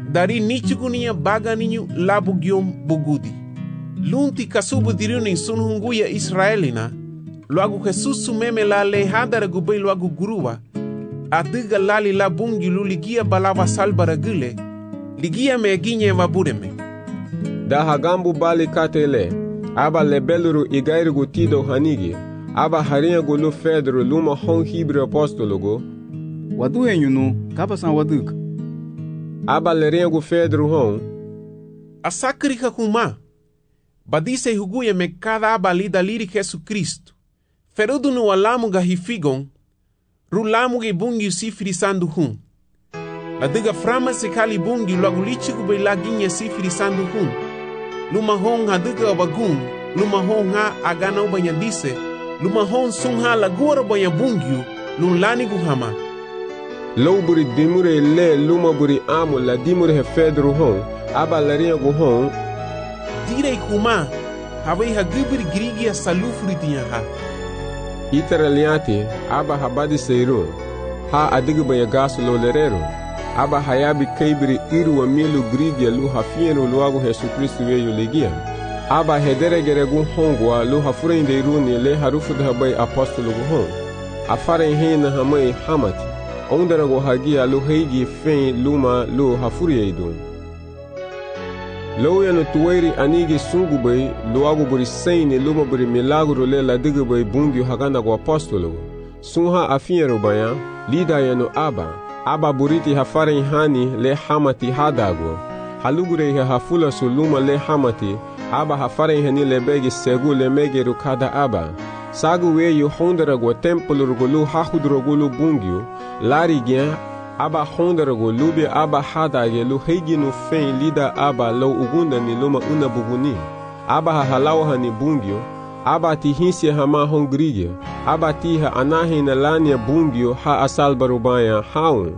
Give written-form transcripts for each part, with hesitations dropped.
dari nichugunia baga ninyu labugiom bugudi. Lunti kasubu diruni sunhunguya Israelina, luagu Jesus sumeme la lehadara gubei luagu gurua, adiga lali la bungi luligia balava salbara gile, ligia meginye vabureme. Da hagambu bali katele, aba lebeluru igairugu tido hanigi, aba harinha gulu fedro luma hon hibre apostologo, wadu enyunu kabasan waduk. Aba lerinha fedro hon, asakrika kuma, badise huguya me cada aba lida liri Jesus Cristo, ferudu no alamu gahifigon, rulamu ge bungi sifiri sandu hun. La diga frama se kali bungi logo lichigu be laginha sifiri sandu hun. Luma hon hadiga bagun, luma hon ha agana ubanya dise, luma hon sun ha lagura banya bungiu, lun lani guhama. Low buri dimure le luma buri amo la dimure he fedro hon, aba larinha gu hon, direi kuma, havei hagibiri grigia salufri tinha ha. Itaraliati, aba habadi seiru, ha adiga banya gasu lo lerero, aba hayabi kaibiri iru wa milu grigia lu hafienu luagu Jesus Cristo veio legia. Aba hedere geregu hongwa lu hafurende iruni le harufu da habai apostolo gu hon. Afara hina hamai hamati, ondarago hagia lu heigi fen luma lu hafuri eidun. Lo yano tuwairi anigi sungu bai luagu buri seine luma buri milagro le la diga bai bungi hagana gu apostolo. Sunha afienu baya, lida yano aba buriti hafaren hani le hamati hadago. Halugure hafula suluma le hamati, aba hafaren hani le begi segu le megeru kada aba. Sagu weyu hondarago tempolurgulu hahudrogulu bungyu, lari gyan, aba hondarago lubi aba hadage lu heiginu fen lida aba lo ugunda ni luma una buguni. Aba halau hani bungyu, aba tihinsi hama hongrigia, aba tiha anahina lania bungio ha asalbarubaya haun.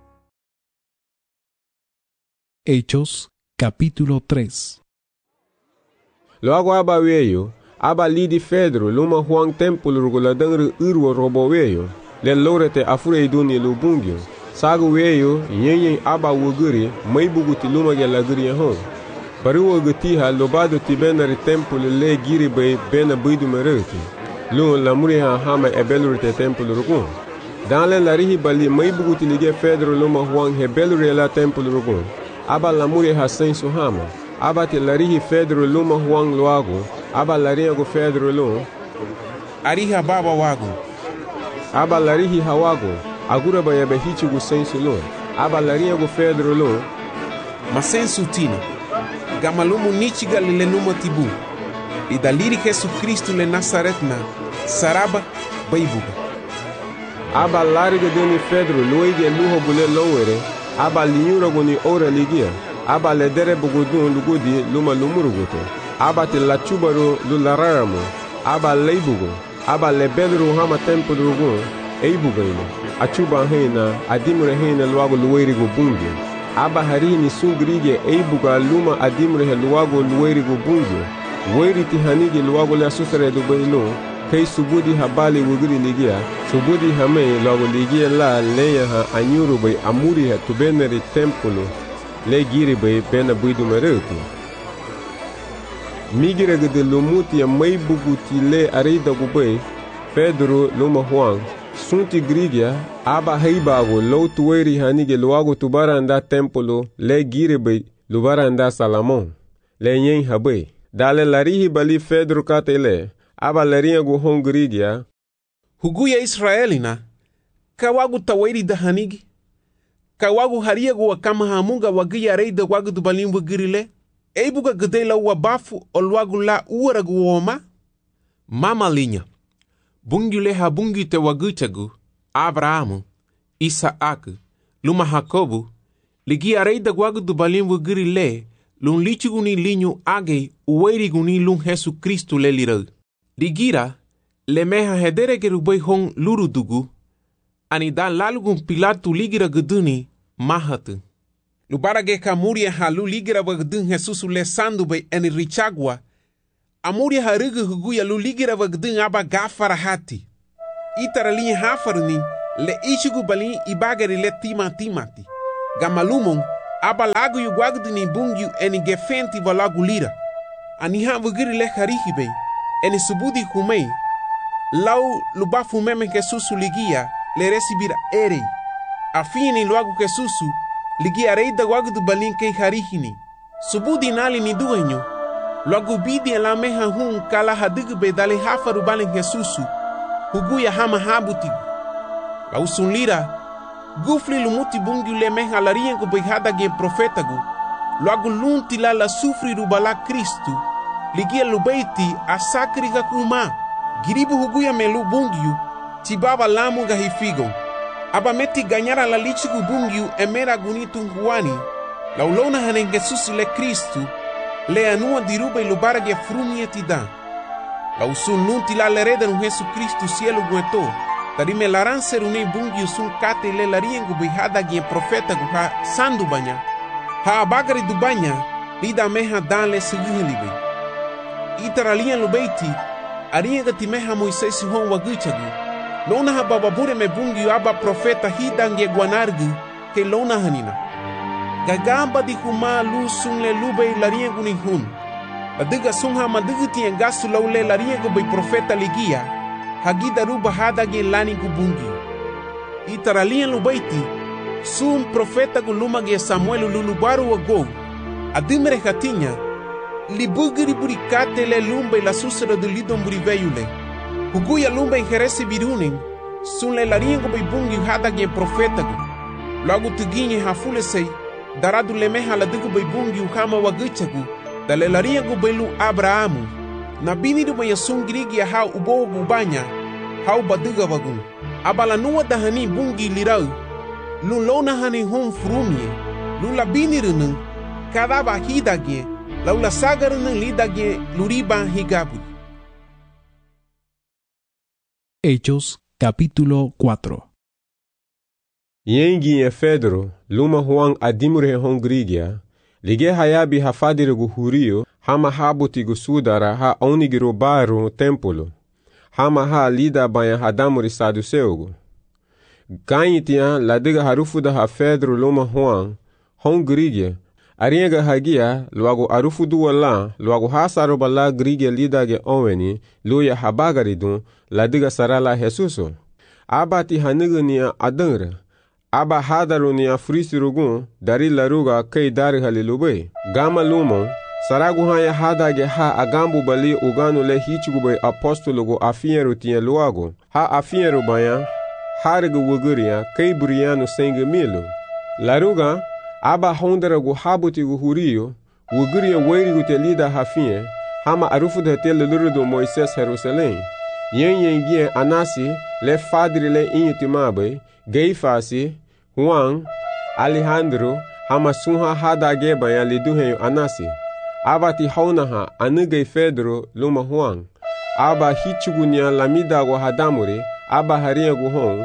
Hechos, capítulo 3. Logo aba weyo, aba lidi Fedro luma huang templo ruguladangru urwo robo weyo, le lorete afure iduni lu bungio. Sagu weyo, nyenyen aba wuguri, may buguti luma gelaguri hon. Baruwa gutiha lobado ti benari templo le giri bay bena bidu mereti. Lun la muriha hama ebelurite templo rugun. Dans le larihi bali may buguti lige Fedro luma huang hebelure la templo rugun. Aba la muriha sensu hama. Aba ti larihi Fedro luma huang luago. Aba lariha go Fedro lum. Ariha baba wago. Aba larihi hawago. Agura ba yabe hichi go sensu lum. Aba lariha go Fedro lum. Masensu tina. Gamalumu nichiga lile numa tibu. Idaliri Jesus Cristo le Nazaretna. Saraba baibuga. Aba lariga deni Fedro luige luho bule lowere. Aba linyura goni ora ligia. Aba ledere bugudun lugudi luma lumuruguto. Aba te la chubaru lulararamu. Aba leibugo. Aba lebelru hama tempo rugun. Eibugaino. Achuba hena. Adimure hena luago luweirigo bungi. Aba harini sungrige eibuga luma adimure luago luweirigo bungi. Weiriti hanigi luago le asusare do bailu. Kei subudi habali wugiri ligia. Subudi hame luago ligia la leya ha anyuru bai amuri ha tubeneri tempolo. Le giri bai bena buidu merutu. Migira gede lumuti ya may buguti le arida gubai. Pedro luma huang. Sunti grigia, aba heibago lo tuweri hanige luago tubaranda tempolo le giri bai lubaranda Salamon. Le nyen habai. Dale larihi bali Pedro katele. Aba larinha gu hongrigia. Huguya Israelina. Kawagu taweri da hanigi. Kawagu haria gu wakama hamunga wagia rei da wagu dubalimbu girile. Eibuga gedela wabafu olwagu la uara gu woma. Mama linha. Bungile ha bungi te wagutagu. Abrahamu. Isaac. Luma Jacobu. Ligia rei da wagu dubalimbu girile. Lun lichigu ni linhu age uweirigu ni lun Jesus Cristo le lirau. Ligira, le meha hedere gerubei hong lurudugu, ani da lalugun Pilatu ligira geduni mahatu. Lubarage kamuria halu ligira wagdun Jesus le sandu bei eni richagwa, amuria harigu huguya lu ligira wagdun aba gafara hati. Itara linye hafaruni le ishigu balin ibagari le timati. Gamalumong Aba lagu yu guagdu ni bungiu eni gefenti va lagu lira. Aniha vugiri le harihibe, eni subudi humei. Lau lubafu meme kesusu ligia, le recibir erei. Afini luagu kesusu, ligia reida guagdu balinke harihini. Subudi nali ni duenyo. Luagu bidi la meha hun kala hadigbe dale hafaru balen kesusu. Huguya hama habutigu. Lau sun lira, gufli lumuti bungiu le meha lariengo beihada gen profetagu. Luagu lunti la sufri rubala Kristu. Ligia lubeiti asakri kakuma. Giribu huguya melu bungiu. Tibaba lamu gahifigo. Aba meti ganyara la lichigu bungiu emera gunitu huani. Laulona hanen Jesus le Kristu. Le anua dirube lubara ge frumie tida. Lausun nunti la lereda no Jesus Kristu cielo gueto. Tarime laran serune bungiu sun kate le lariengu bihada ge profeta guha sandu banya. Ha abagari du banya. Lida meha dan le seguhelibe. Itaralian lubeiti. Arienga timeha Moisés hon waguchagu. Lona ha bababure me bungiu aba profeta hidange guanargu. Ke lona hanina. Gagamba di huma lu sun le lube lariengu ni hun. Adiga sun ha madiguti engasu laule lariengu bei profeta ligia. Hagida ruba hadage lani gu bungiu. Itaralian lubeiti. Sun profeta guluma ge Samuel lulubaru wago. Adimere hatinya. Libugiri burikate le lumbe la susera de lidon buriveiule. Huguya lumbe ingerese birunin. Sun le lariengo bei bungiu hadage profeta gu. Logo tuginye hafule sei. Daradu lemeha la digu bei bungiu hama waguchagu. Dale lariengo bei lu Abrahamu. Na binidu maya sun girigi ya hau ubo bubanya. Hau badiga wagun. Abala nuwa dahani bungi lirau. Lu lona hani hon frumie. Lu la binirunung. Kadaba hidage. Laula sagarunung lidage luriba higabu. Hechos capítulo 4. Yengi e Pedro, luma huang adimure hongrigia, lige hayabi hafadirigu hurio, hama habutigu sudara ha onigiru baru templo, hama ha lida banya hadamuri saduseugu. Ganyitia ladiga harufuda ha Pedro luma huang, hongrigia, arienga hagia, luago arufudu wala, luago hasaroba la grigia lidage oweni, luya habagaridun, ladiga sarala Jesuso. Abati hanigania adangre. Aba hadarunia frisirugun, dari laruga kei dari halilube. Gama lumo, saragu haya hadage ha agambu bali uganu le hichigube apostologo afieru tiye luago. Ha afieru baya, harigu wuguria kei burianu senge milu. Laruga, aba hondaragu habutigu hurio, wuguria weirigu te lida hafie, hama arufu de te lulurudu Moises Jerusalém. Yen anasi, le fadri le inyutimabe, Geifasi, Juan, Alejandro, hama sunha hadage baya liduheyo anasi. Abati haunaha anugei Pedro luma Juan. Aba hichugunia lamida wa hadamuri, aba haria guhon.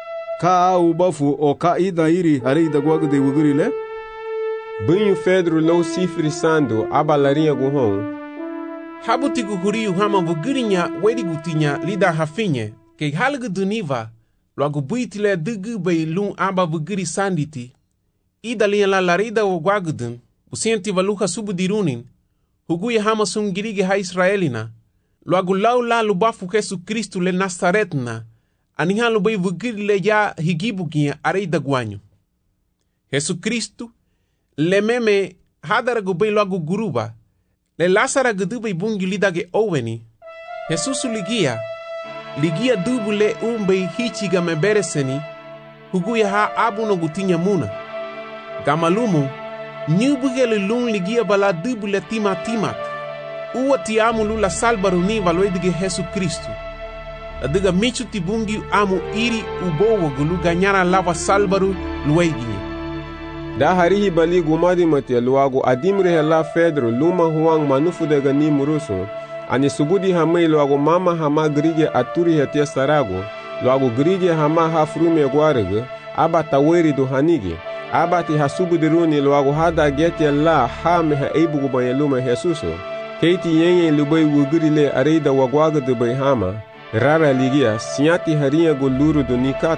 Ka ubafu o ka ida iri arida guagde wugurile? Bunyu Pedro lo sifri sando, aba laria guhon. Habutigu huriu hama wugirinya werigutinya lida hafinye. Ke halgu duniva. Logo buitile dugu bei lun aba wugiri sanditi. Ida lian la rida o guagudun. Usienti valuha subudirunin. Huguya hama sungirige ha Israelina. Logo lau la lubafu Jesu Kristu le Nazaretna. Aniha lu bei wugiri le ya higibugia areida guanyo. Jesu Kristu le meme hadaragu bei logo guruba. Le Lazara gudu bei bungi lidage oweni. Jesusu ligia dubu le umbei hichiga mebereseni, huguya ha abuno gutinya muna. Gamalumu, nyubuge le lun ligia bala dubu le timat. Uwa ti amu lula salbaru ni valoedige Jesu Kristu. Adiga michu ti bungi amu iri ubowo gulu ganyara lava salbaru lueginya. Da harihi bali gumadi matia luago adimre la Pedro luma huang manufu de gani murusu. Ani subudi hamei luago mama hama grige aturi hetia sarago, luago grige hama hafrume guarege, aba taweri do hanige, aba ti hasubudiruni luago hada getia la hame ha eibugu banyeluma Jesuso. Keiti yenye lubei wugurile areida wagwaga de bai hama, rara ligia, sinyati haria go luru do nikata,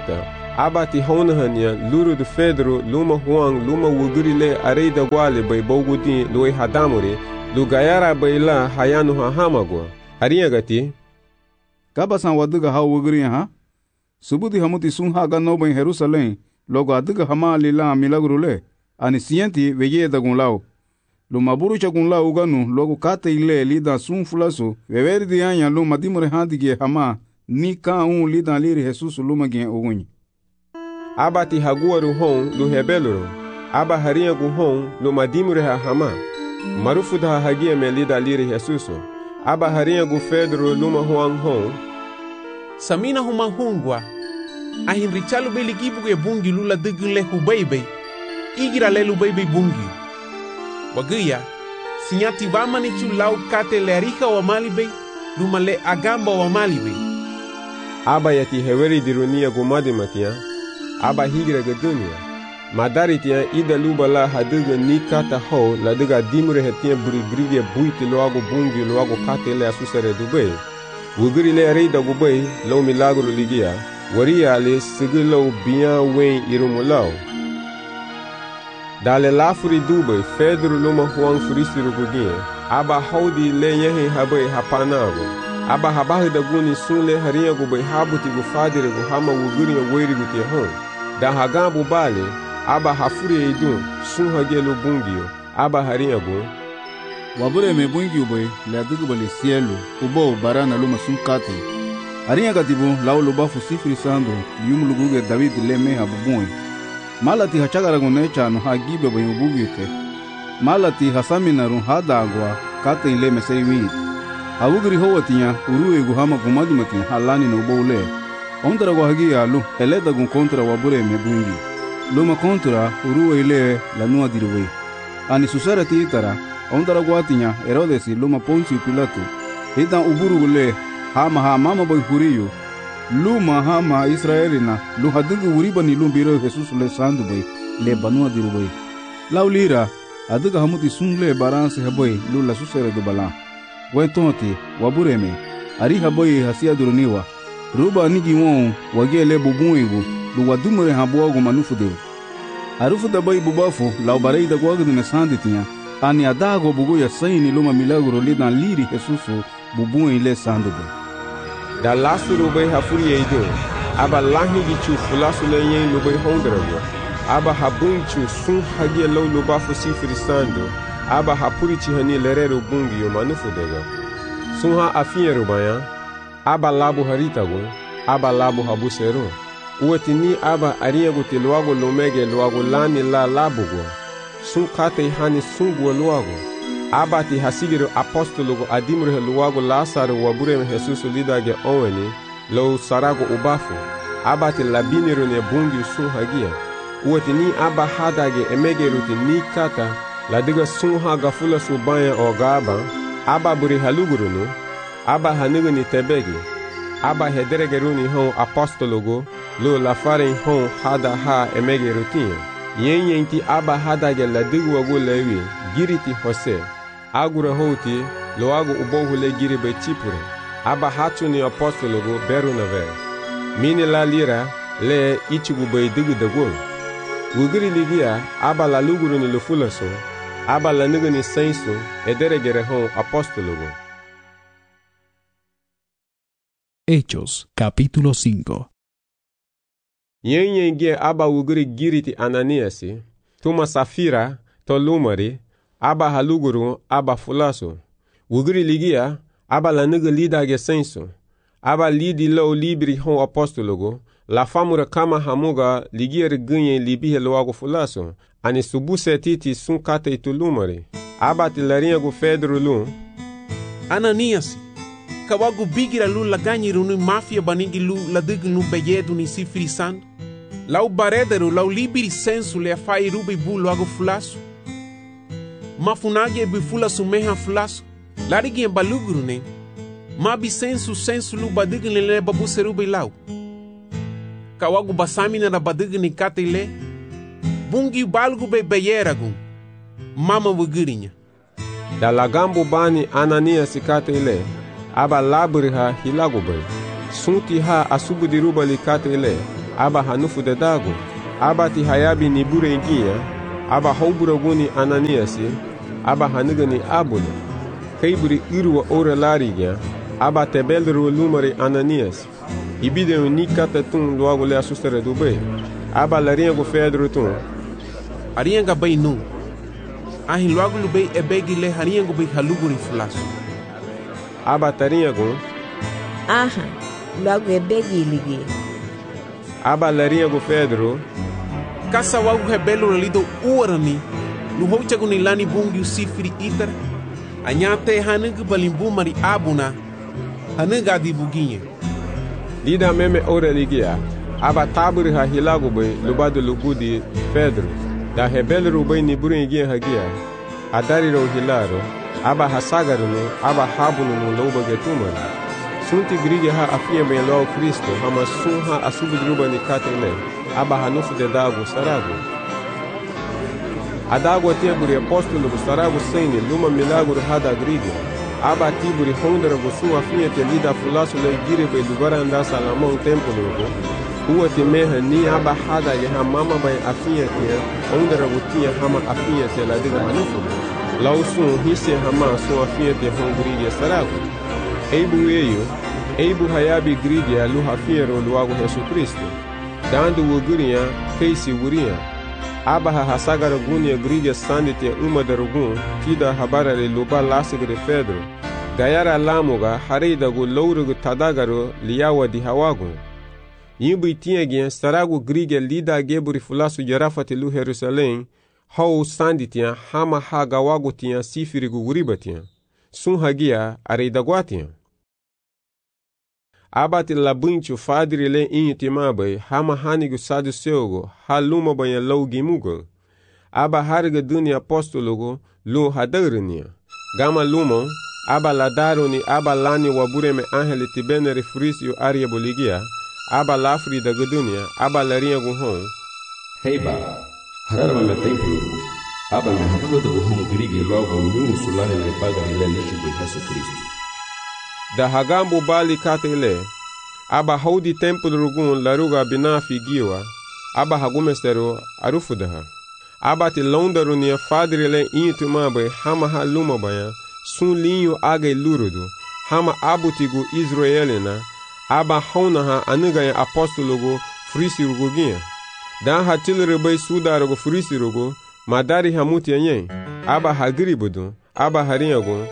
aba ti honahanya luru de Pedro luma Juan luma wugurile areida gwale bay bogudi loi hadamuri lu gayara bay la hayanu hahamagwa ariagati kabasan waduga ha wuguri ha subudi hamuti sun ha ganno bay Jerusalem logo aduga hama lila milagrule ani sienti veye da gunlao luma burucha gunlao uganu logo kate ile lida sun fulaso veverdi anya luma dimure handige hama ni ka lida liri Jesus luma gen ogunyi aba ti haguaru hon lu hebeluro aba haria gu hon lu madimure ha hama marufuda ha hagia melida liri Jesuso aba haria gu Pedro luma Juan hon samina huma hungwa ahin richalu beligibu ye bungi lula digun le hubeibe igira le lubeibe bungi wagia sinyati vamani chu lau kate le arika wa malibe luma le agamba wa malibe aba yati heweri dirunia gumadi matia aba higira gadunia madari tia ida lubala haduga ni kata ho la duga dimure hetia brigridia buiti loago bungi loago kate le asusare dubei wuguri le reida gubei lo milagro ligia waria le sigilo bien wen irumulau dale lafuri dubei Pedro luma Juan furisiru gugien aba haudi le yehe habai hapanago aba habahi da guni sunle haria gubei habuti gufadire guhama wuguri ya weri gutia hon da hagambu bale aba hafuri idun sun hagelo bungio aba haria gu wabure me bungi ubay le adugu bali cielo ubo barana luma sun kate haria gatibu lau luba fusifri sando yum luguge David le meha bubun malati hachagara gunecha no hagibe bay ubugite malati hasamina ru hadagwa kate le meseiwi awugri howatia uruwe guhama gumadi matin halani no bole ondra go hagia lu eleda gun kontra wabure me bungi luma kontra uruwe ile la nua dirwe ani susara titara ondra go atinya Herodes luma Poncio Pilato ida uburu gule hama mama boy huriyo luma hama Israelina lu hadugu uriba ni lumbiro Jesus le sandu boy le banua dirwe laulira aduga hamuti sungle baranse haboy lu la susara do bala wentonti wabureme ari haboy hasia duruniwa ruba nigi won wagele bubuingu lu wadumure habogo manufude arufu da boy bubafu la barei da gogo de sanditinha ani adago bugo ya saini luma milagro lidan liri Jesusu bubuin le sandubo da lasuru bay hafuri eido aba lahingi chu fulasu le yen lubay hondrago aba habunchu sun hagie lo lubafu sifri sando aba hapuri chihani lerero bungi yo manufudega sun ha afiero baya aba labu haritago aba labu habusero uwetini aba ariego te luago lomege luago lani la labugo sun kate hani sungu luago aba ti hasigiro apostologo adimure luago Lazaro wabure Jesus lidage oweni lo sarago ubafu aba ti labiniro ne bungi sun hagia uwetini aba hadage emegeruti ni kata ladiga sun haga fula subaya ogaba aba buri halugurunu aba hanuguni tebegi aba hederegeruni hon apostologo lo lafaren hon hada ha emegerutin yenti aba hadage ladigu wago lewi giriti hose agura hoti lo ago ubohule giribe chipure aba hatuni apostologo berunave mini la lira le ichigu bay digu dago wugiri ligia aba la luguruni lo fulaso aba la nuguni senso ederegere hon apostologo. Hechos, capítulo 5. Yenye aba wugiri giriti Ananiasi, tuma Safira, to lumari, aba haluguru, aba fulaso. Wugiri ligia, aba la nugu lidage senso. Aba lidi lo libri hon apostologo, la famura kama hamuga ligia rigunye libihe loago fulaso, ani subuse titi sun kate itu lumari. Aba tilarinha gu Pedro lu. Ananiasi. Kawagu bigira lu laganyi runu mafia banigi lu ladig nu beyedu ni sifri sand. Lau barederu lau libiri sensu le afai rubi bu loago fulasu. Mafunagi e bifulasu meha fulasu. Larigi e baluguru ne. Mabi sensu lu badig ni le babu serubi lau. Kawagu basamina na badig ni kate le. Bungi balgu be beyeragun. Mama wugirinya. Da lagambu bani Ananias kate le. Aba labri ha hilagubay. Sunti ha asubu diruba li kate le. aba hanufu de dago, aba ti hayabi ni bure ingia, aba haubura guni Ananiasi, aba haniga ni abuna, kaiburi irwa ora lariga, aba tebelru lumari Ananias, ibide ni katatun logo le assustere do be, aba larinha go fedro tun, Arianga bay nu. Ahin logo lubei ebegi le hariango bay haluguri flaso. aba tarinha go, Aha, logo ebegi ligi. aba larinha go fedro, Kasa wagu hebelo lido uarani. Luhochagu ni lani bungi usifiri itar. Anyate hanugu balimbu mari abuna. Hanuga di buginye. lida meme ora ligia, aba taburi ha hilago be lubado lugudi Pedro, da hebelru be ni bure ingia hagia, adariro hilaro, aba hasagaruno, aba habuno no loba getumari. Sunti grige ha afia be lo Cristo, hama sunha asubudruba ni katele, aba hanufu de dago sarago. Adago teburi apostolo sarago seni luma milagro hada grige. Aba tiburi hondra gosu afia te lida fulaso le gire be lugara anda salamon templo go. Uwa te meha ni aba hada ye ha mama bay afia te hondra gotia hama afia te la diga hanufu. Lausun hisse hama so afia te hongriye sarago. Eibu hayabi grige alu hafiero luago Yesu Cristo. Dando wuguria keisi wuria. Aba hasagara gunia grige sandite uma darugun kida habara le luba lasigre Pedro. Gayara lamuga harida gu lourugu tadagaro liawa di hawagu. Yimbu tiagien saragu grige lida geburi fulasu jarafati lu Jerusalém. Hau sanditia hama hagawagu tia sifirigu wuribatia. Sun hagia areidaguatia. Abati labunchu fadri le intimabai hama hanigu saduceugo haluma banha lougimugo. Aba harga dunia apostologo lu hadarnia. Gama lumo aba ladaro ni aba lani wabureme angeli tibene refrisio aria boligia. Aba lafri da gadunia aba larinha guhon. Heiba harara me templo aba me habulo da guhon grige logo nyunu sulane le pagari le lichi de Yesu Cristo. Da hagambo bali katele, aba haudi templo rugun laruga binafi giwa, aba hagumestero arufudaha. Aba ti londaru nia fadrile intumabe hama haluma baya, sun linho age lurudu, hama abutigu Israelina, aba haunaha anugaya apostologo frisirugugia. Dan hatilrebe sudarugo frisirugo, madari hamuti anyen, aba hagribudu, aba harinhago,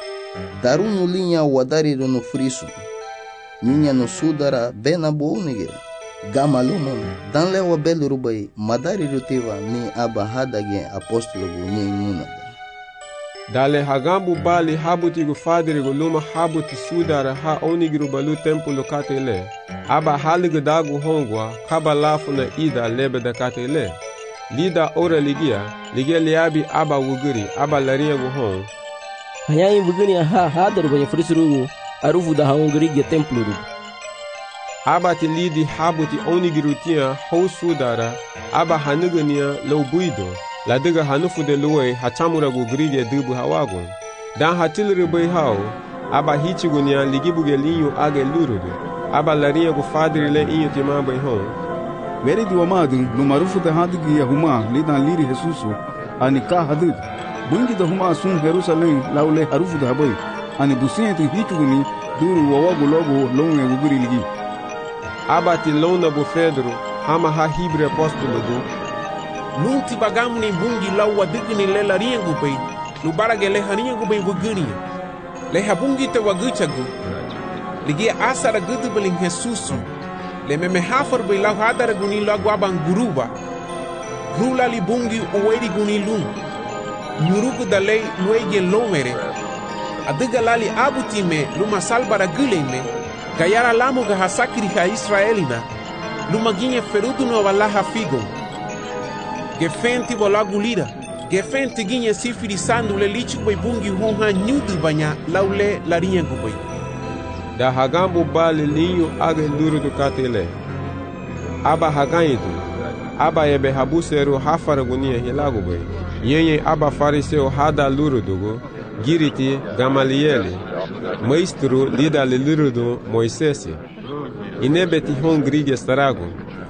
Darunu linha wadariru no friso. Ninha no sudara bena bounige. Gamalumon. Dan lewa belurubai madariru tiva ni aba hadage apostolo nye munada. Dale hagambu bali habutigu fadrigu luma habuti sudara ha onigiru balu templo katele. Aba haligu dagu hongwa kaba lafu na ida lebe da katele. Lida ora ligia liabi aba wuguri aba laria guhon. Hanyayi bugini ha hadar banyak frisurugu arufu da haungri templo rugu. Abati lidi habuti onigirutia hou sudara aba hanugania loubuido la diga hanufu de luwe hachamura gu grige dubu hawagun. Dan hatilri bai hao aba hichigunia ligibuge linho age lurudu aba larinha gu fadri le inho tima bai hon. Veri di wamadu no marufu da hadigi ya huma lidan liri Jesusu ani ka hadid. Bungi da huma sun Jerusalém laule harufu da habai ani businha tu hichuguni duru wawagu logo longe guguri ligi. Abati lona bu Pedro hama ha hibre apostolo du. Nunti bagamu ni bungi lawa digni le laringu bay. Lubarage le haringu bay wuguni. Le habungi te waguchagu. Ligi asara gudu beling Jesusu. Le meme hafar bay lau hadara guni lagu abang guruba. Grula li bungi uweri guni lung. Nyurugu da lei luege lomere. Adiga lali abutime luma salbara guleme. Gayara lamu ga hasakiri ha Israelina. Luma ginye ferudu no valaha figo. Gefenti bolagu lira. Gefenti ginye sifiri sandu le lichu bay bungi honha nyudu banya laule larinha gubay. Da hagambu bali linho age lurudu katele. Aba haganyidu. Aba ebe habuseru hafaragunia hilagu bay. Yenye aba fariseu hada lurudugo. Giriti Gamalieli, maestro lida le lurudu Moisesi. Inebeti hon grige starago.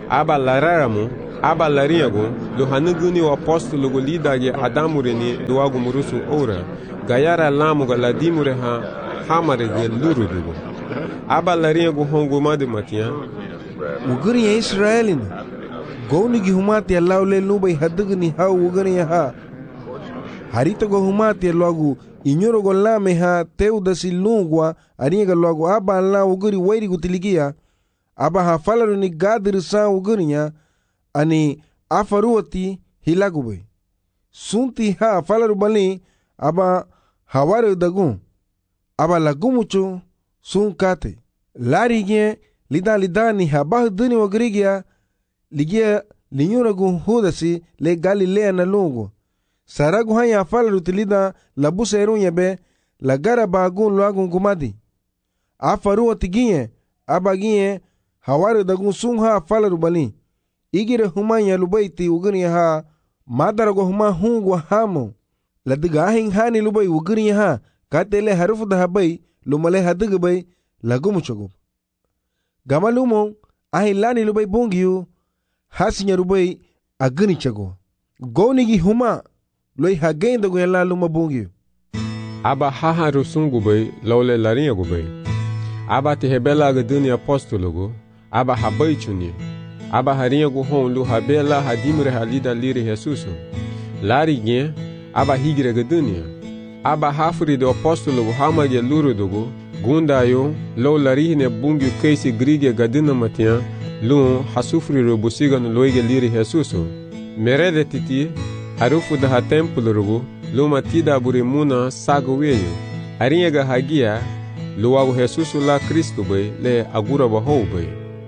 aba lararamu, aba lariago, lo hanuguni o apostolo go lidage adamureni luago murusu ora, gayara lamuga ladimure ha hamare ge lurudugo. Aba lariago hongo made matia. Uguri ya Israelina. Goni gi humati laule nubai hadugni ha uguri ha. Harito go humati lagu inyoro go lame ha teudasi lungwa ariga lagu aba la uguri wairi gutiligia. Aba ha falaru ni gadir sa ugurinya ani afaruati hilagube. Sunti ha falaru bali aba hawaru dagun. Aba lagumucho sunkate. Larige lida ni habah duni wagrigia ligia linyuragu hudasi le Galilea na lungu. Saragu haya falaru tilida labusa erunya be la gara bagun luagun gumadi. Afaruati gie aba gie hawaru dagun sun ha falaru bali. Igire humanya lubaiti uguriya ha madarago huma hungwa hamo. Ladiga ahin hani lubai uguriya ha katele harufu da habai lumale hadiga bai lagumuchogo. Gamalumo ahin lani lubai bungiyu hasinya lubai agani chago. Gonigi huma loi hagenda guyala luma bungiyu. Aba haha rusungu bai laule laringa gubai. Aba tehebela gaduni apostologo. Aba habai chuni. Aba harinha go hon lu habela hadimre halida liri Jesuso. Lari gen aba higre gadunia. Aba hafuri do apostolo go hamage lurudogo. Gundayo lo lari ne bungu keisi grige gadina matia lu hasufri robusiga no loige liri Jesuso. Merede titi harufu da templo rogo lu matida burimuna sago weyo. Harinha ga hagia lu ago Jesuso la Cristo bai le agura baho bai.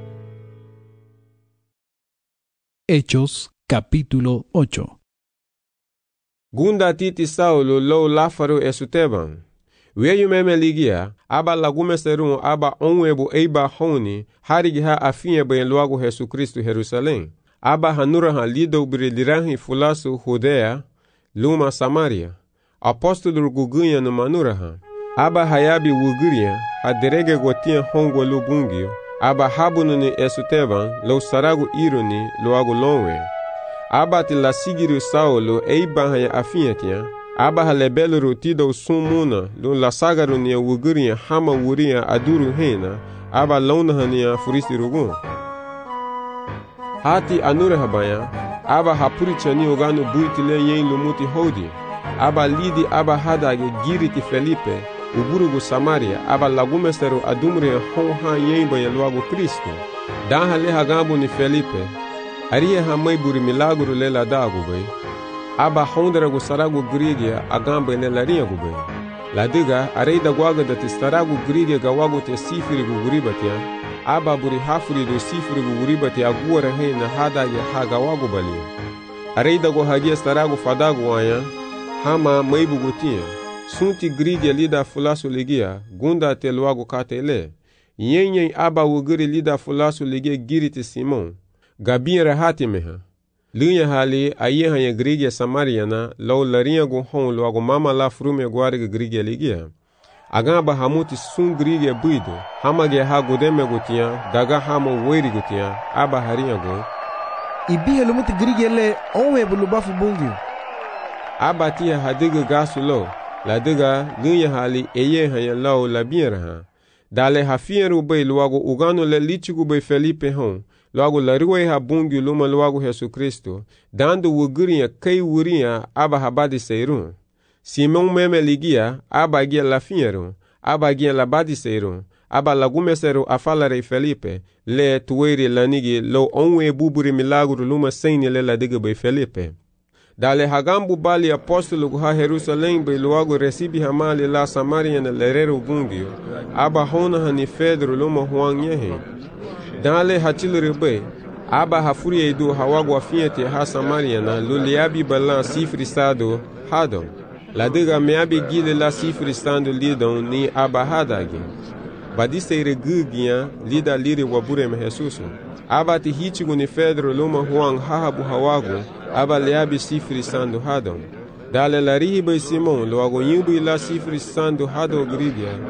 Hechos capítulo 8. Gunda titi Saulo lo lafaro esuteban. Weyu meme ligia, aba lagume serun aba onwebu eiba honi, harigi ha afinye ben luago Jesu Kristo Jerusalém. Aba hanura ha lido brilirahi fulasu Judea, luma Samaria. Apostolo gugunya no manura ha. Aba hayabi wuguria, ha derege gotia hongo lubungio. Aba habunu ni esuteban, lo saragu ironi, lo agu lonwe. Aba ti la sigiru Saulo, eiba haya afinyetia. Aba halebelu rutido sumuna, lo la sagaru ni wuguria hama wuria aduru hena. Aba lona hania furisi rugun. Hati anure habaya, aba hapurichani ogano buitile yen lumuti hodi. Aba lidi aba hadage giriti Felipe, ugurugu Samaria, aba lagumesteru adumre honha yemba ya luago Kristo. Dan le hagambo ni Felipe, ariye hamai buri milagro lela dago bay. Aba honderago sarago grigia agamba lela riago bay. Ladiga areida gwaga da tistarago grigia gawago te sifiri guguribatia. Aba buri hafuri do sifiri guguribatia aguara he na hadage hagawago bali. Areida go hagia starago fadago aya, hama maibu gutia. Sunti grigia lida fulasu ligia, gunda te luago katele. Yen aba wuguri lida fulasu ligia giriti Simon. Gabin rahati meha. Lunya hali ayeha ya grigia Samariana, lau larinha go hon luago mama la frume guariga grigia ligia. Agamba hamuti sun grigia buido, hamage ha godeme gutia, daga hamo weri gutia, aba harinha go. Ibihe lumuti grigia le onwe bulubafu bungi. Aba tia hadiga gasu lo. La diga lunya hali eye hanya lao la biera ha. Dale hafieru bay luago ugano le lichigu bay Felipe hon. Luago la ruwe ha bungi luma luago Jesu Kristo. Dando wuguria kei wuria aba habadi seirun. Simon meme ligia aba gia la fieru. Aba gia la badi seirun. Aba lagumeseru afalare Felipe. Le tuweri lanigi lo onwe buburi milagro luma seini le la diga bay Felipe. Dale hagambu bali apostolo ha Jerusalém be luago recibi hamali la Samaria na lerero bungio. Aba hona hani Pedro luma huang yehe. Dale hachilere be. Aba hafuri edu hawago afiete ha Samaria na luliabi balan sifrisado hadon. La diga meabi gile la sifristando lidon ni aba hadagi. Badiseire gugia lida liri wabure me Jesuso. Aba ti hitigo ni Pedro luma huang hahabu hawago. Aba leabi sifri sando hadon. Dale la riba Simon luago yimbu ila sifri sando hado gridia.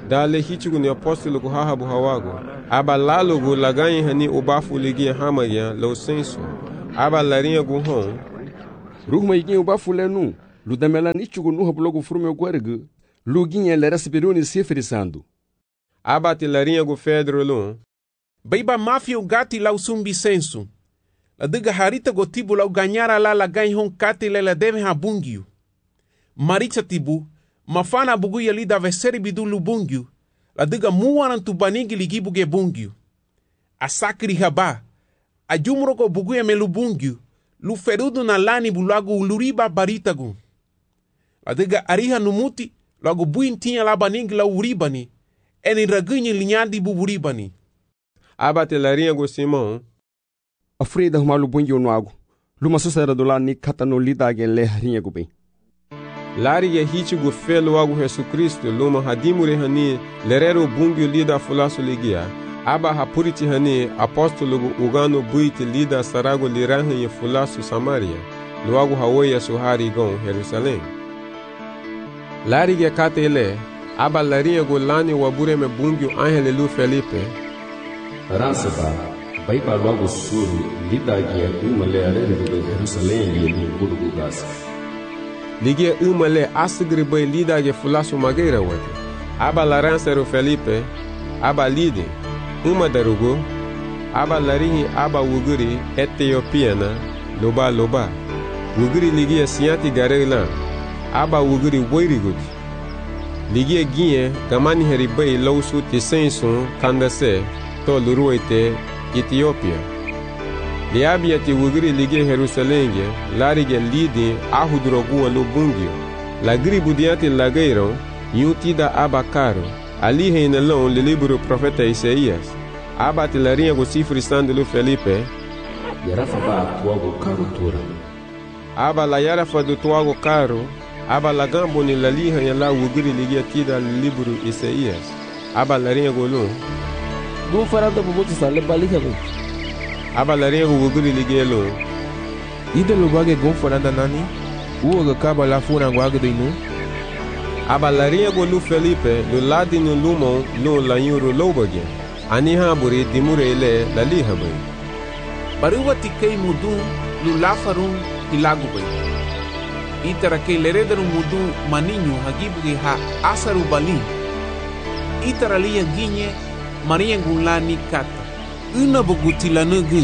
dale hichugu ni apostolo ku hahabu hawago aba lalugu laganyi hani ubafu ligia hamaya lo senso aba larinha gu hon ruhma igin ubafu lenu ludamela nichugu nuha blogo furme gwergu luginha lera sibiruni sefrisando aba te larinha gu fedro lo Baiba mafia gati lau sumbi senso. La diga harita go tibu lau ganyara la ganyi hon kati la deve ha bungyu. Maritsa tibu, mafana bugu ya lida veseri bidu lu bungyu. La diga muwaran tu banigi ligibu ge bungyu. Asakri haba. Ajumro go bugu ya melu bungyu. Lu ferudu na lani bulagu uluriba baritagu. La diga ariha numuti lagu buintinya la banigi la uribani. Eni ragunyi linyadi buburibani. aba te larinha gu Simão Afrida humalu bungi onuago luma susera do lani katano lidage le harinha gu bem lari ya hichugu felo agu Yesu Kristo luma hadimure hani lerero bungi lida fulasu ligia aba hapuriti hani apostolo gu ugano buiti lida sarago lirahan ya fulasu Samaria luagu hawoya suhari gon Jerusalém lari ya kate ele aba larinha gu lani wabure me bungi angele lu Felipe Ransaba, baiba logo suru, lidagia umale arere do Jerusalém e no Burugu Gasa. Ligia umale asgri bai lidagia fulasu mageira wate. Aba laranceiro Felipe, aba lide, uma darugo, aba larinhi aba wuguri Etiopiana, loba. Wuguri ligia siati garela, aba wuguri woirigut. Ligia guinhe, gamani heribai lausu tisenson kandase, to luruite Ethiopia. Liabia ti wugri lige Jerusalém, larige lidi ahudrogu no bungio. La gribu diante lageiro, yutida abacaro. Ali reinalão le livro profeta Isaías. Abate larinha go cifre sandelo Felipe. Yarafa ba tuago caro tura. Aba la yarafa do tuago caro. Aba la gambo ni la liha ya la wugri lige tida le livro Isaías. Aba larinha go lo. Dum faranta bubuti sale balika bu. Aba larinha go wugri lige lo. Ida lo bage gon faranta nani? Uoga kaba la funa guaga do inu? Aba larinha go lu Felipe lo ladi no lumon lo la yuro lobage. Ani hamburi dimure ele la liha bai. Baruwa tikei mudum lu lafarun ilagu bai. Itara ke leredaru mudum maninho hagibuge ha asaru balim. Itara liya ginye Maria gulani kata. Una bogutila nugu.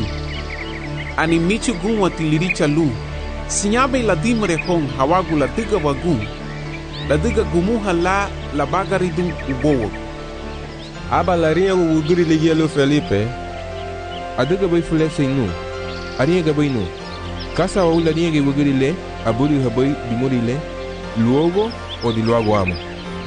Ani michu gun watiliricha lu. Sinyabe la dimre hong hawagu la diga wagun. La diga gumuha la bagaridun ubowo. Aba larinha wuguri ligielo Felipe. Adiga bai fulese inu. Arinha gabai nu. Kasa wa larinha ge wuguri le. Aburi habai dimuri le. Luogo o di luogo amo.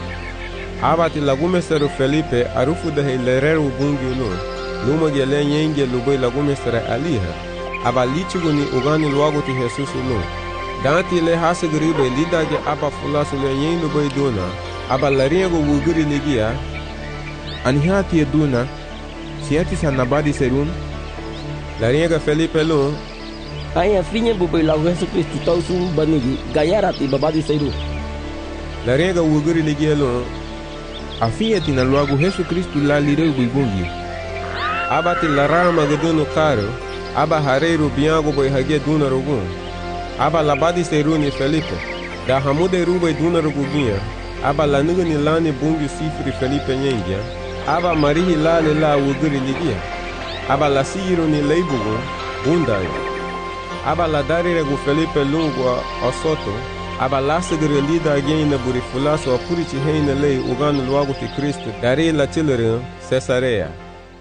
Abati lagumesero Felipe arufu da lerero bungi lo. Luma gele nyenge lubai lagumesero aliha. Aba lichigu ni ugani luago ti Jesus lo. Danti le hasagribe lidage aba fulasu le nyen lubai dona. Aba larinha go wuguri ligia. Anihati eduna. Siati sanabadi serun. Larinha ga Felipe lo. Aya finha bubai lau Yesu Kristo tau sum banigi gayara ti babadi seiru. Larinha ga wuguri ligia lo. Afiati na luago Yesu Kristo la lireu buibungi. Abati larama gaduno caro. Aba hareiro biango boi hagia duna rogun. Aba labadi seruni Felipe. Da hamude rubai duna roguginha. Aba lanuga ni lani bungi sifri Felipe nyengia. Aba marihi lale la wuguri ligia. Aba la siro ni leibugo bundayo. Aba la dari regu Felipe lungo osoto. Aba la segre lida agena buri fulaso apurici heina lei ugano luago ti Cristo. Dari la chilere Cesarea.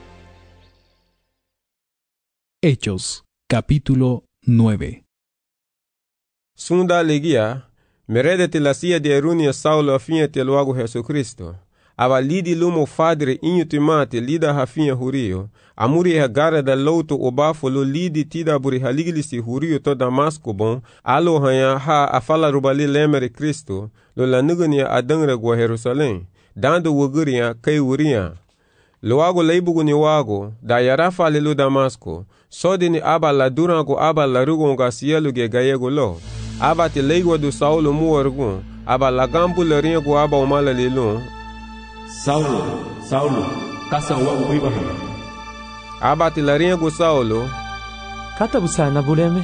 Hechos, capítulo 9. Sunda legia, meredete la sia de erunia Saulo afinha te luago Jesucristo. Aba lidi lumo fadre inhutimate lida hafinha hurio. Amuri hagara da louto obafo lo lidi tida buri haligilisi hurio to Damasco bon. Alo hanya ha afala rubali lemere Cristo. Lo lanugania adangre gwa Jerusalém. Dando wuguria kai wuria. Luago leibugu ni wago, da yarafa lelu Damasco. Sodi ni aba la durango aba la rugonga sielu ge gayego lo. Aba te leigwa du Saulo muorgun. Aba la gambu le ringo aba umala lelu. Saulo, Saulo, kasa wagu bibahana. Aba ti larinha gu Saulo. Kata busana buleme.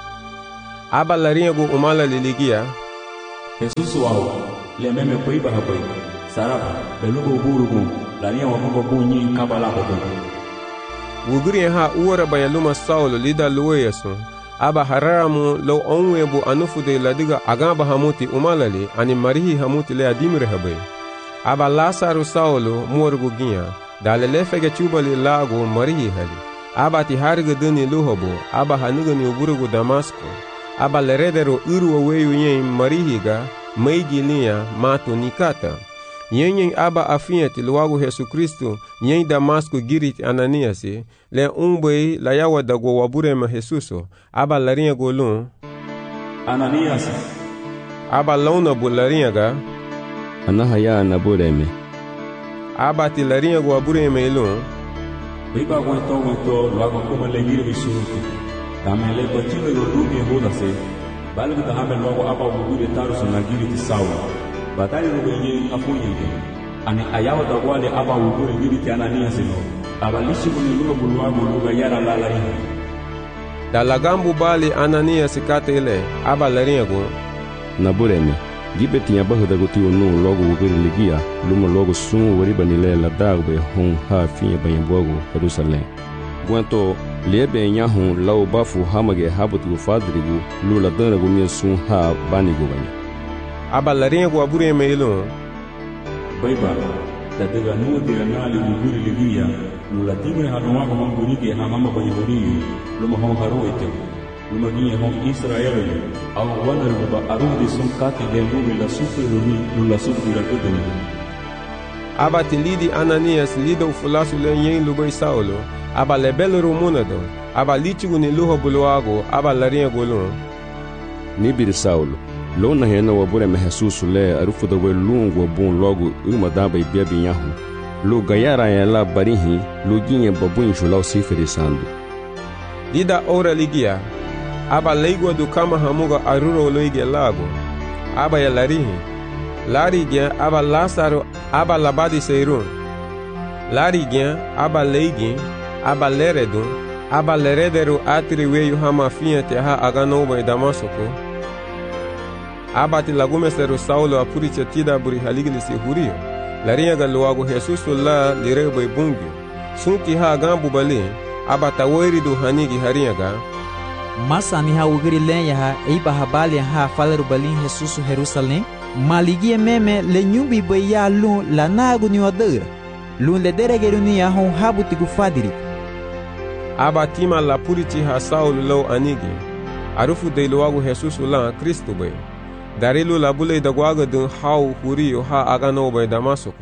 Aba larinha gu umala liligia. Jesus wao, lememe kuibaha bai. Saraba, belugo burugu, larinha wamugo bunyi kabala bogo. Wugriya ha uwara bayaluma Saulo lida luweyasu. Aba haramu lo onwebu anufude ladiga agamba hamuti umalali ani marihi hamuti le adimire habai. Aba Lasaru Saulo morgu ginha. Dalele fege chubali lagu marihi hali. Aba ti hariga duni luhobo. Aba hanugani uburugu Damasco. Aba leredero uru weyu yen marihiga meigi linha mato nikata. Yen aba afiati luagu Yesu Kristo yen Damasco girit Ananiasi le umbei la yawa dago waburema Jesuso. Aba larinha golun Ananias. Aba launa bu larinha ga Anahaya nabureme. Aba ti larinha go waburema ilun Biba gwento luago kuma legiri bisurutu. Tamele kwa chile lorumi hodase. Balu da hamel luago aba wugure tarusu nagiri ti sawa. Batali rubenye afunyege. Ani ayawa da wale aba wugure giri ti Ananias no. Aba lishi kuniluga buluago luga yara lalaiha. Dalagambu bali Ananias kate ile. Aba larinha go Nabureme. Gibe tinha bahu da goti onu logo wugure ligia. Luma logo sun wariba nile la dagbe hon ha finha banhambogo Jerusalém. Guanto lebe nyahun lau bafu hamage habutu fadrigu lula dana gumia sun ha banigo banya. Aba larinha go waburema ilun Baiba da daga nuwa dira nali wugure ligia lula timre hanuwago mambunike hamama banyahuriyu luma hon haroete luma ginye hon Israeli au wana ruba arudi sun kati le lumi la sufri lula sufri la kudumi. Aba ti lidi Ananias lida ufulasu le yen lubai Saulo. Aba lebele rumunado. Aba litigu ni luho buluago. Aba larinha golun Nibiri Saulo. Lona hena waburema Jesusu le arufu da we lungu bun logo uma daba i biabi nyahu. Lu gayara ya la barihi lu ginye babun shulau sifiri sandu. Lida ora ligia. Aba leigwa du kama hamuga aruro loige lago. Aba ya larihi. Larigia aba Lasaru aba labadi seirun. Larigia aba leigin. Aba leredun. Aba lerederu atri weyu hama fiente ha aganoba i Damasco. Aba ti lagumeseru Saulo apuricha tida buri haligilisi hurio. Larinha galuago Jesusu la lireba i bungio. Sunki ha agambu bali. Aba tawoiridu hanigi harinha ga. Masani ha ugiri lenha ha eiba habali ha falaru balin Jesusu Jerusalém. Maligie meme le nyumbi baya lun la nagu ni wadera. Lun le deregeru ni ya hon habuti gufadiri. Aba tima la puriti ha Saulo lo anigi. Arufu de luago Jesusu la Kristo bay. Darilu la bule da gwaga dun hau hurio ha agano bay Damasco.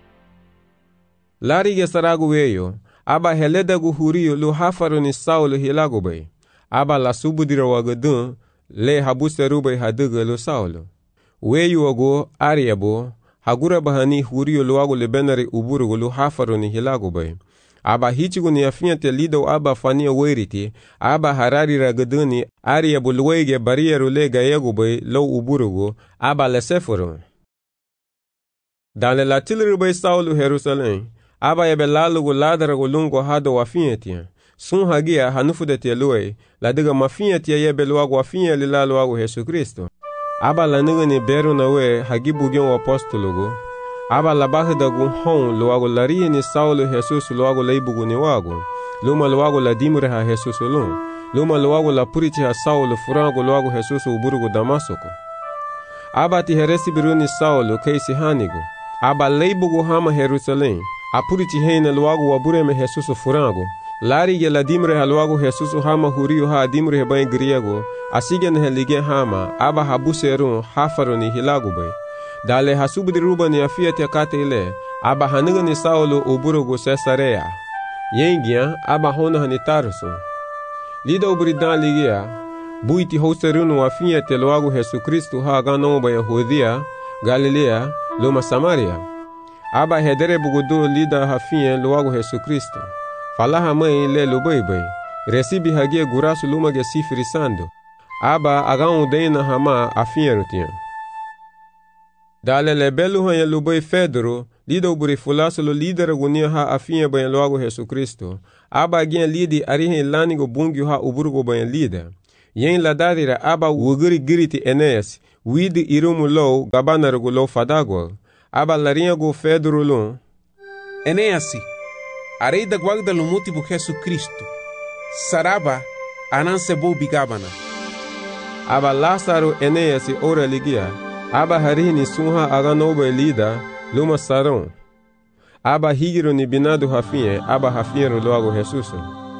Larige saragu weyo. Aba heledagu hurio lu hafaru ni Saulo hilago bay. Aba la subudira waga dun le habuseru bay haduga lu Saulo. Weyu wago ariabo hagura bahani hurio luago lebenari uburugu lu hafaru ni hilago bay. Aba hichigu ni afiante lido aba fania weriti. Aba harari ragaduni ariabo luege barieru le gayegu bay lo uburugu. Aba lesefuru. Dale la tilru bay Saulo Jerusalém. Aba ebe lalugu ladaragu lungo hado wafientia. Sun hagia hanufudete luwe. Ladiga mafientia yebe luagu wafien lila luagu Jesu Kristo. Aba la nigani beru na we hagibugion wa apostologu. Aba la bahidagu hon luagu lariye ni Saulo Jesus luagu leibugu ni wagu. Luma luagu la dimure ha Jesus lun. Luma luagu la purichi ha Saulo furangu luagu Jesus uburugu Damasco. Aba ti heresi biru ni Saulo keisi hanigu. Aba leibugu hama Jerusalém. Apurichi heina luagu wabureme Jesus furangu. Lari ye la dimre ha luagu Jesus hama hurio ha dimre he bain griego. Asigen he lige hama. Aba habuserun hafaru ni hilagu bay. Dale hasubudi ruba ni afiate kate ile. Aba haniga ni Saulo uburugu Cesarea. Yengia aba hona hani Tarso. Lida uburidan ligia. Buiti hoserunu afiate luagu Jesu Kristo ha ganoba Yahudia, Galilea, luma Samaria. Aba hedere bugudu lida hafien luagu Jesu Kristo. Falaha mãe le lubeibai. Recibi hagia gurasu lumage sifiri sando. Aba agan udena hama afinherutinha. Dale le belu hanya lubai Fedro lida uburi fulaso lo lidera gunia ha afinha banha logo Jesus Cristo. Aba aginha lidi arihe lanigo bungio ha uburgo banha lida. Yen ladadira aba wuguri giriti Eneas, widi irumu low gabanarugo low fadagwa. Aba larinha go fedrulun. Eneasi, arei da guarda lumuti bu Jesus Cristo. Saraba, ananse bo bigabana. Aba Lázaro Eneasi ora ligia. Aba harini sunha aganoba lida, luma saron. Aba higiro ni binado hafinhe, aba hafinhero logo Jesus.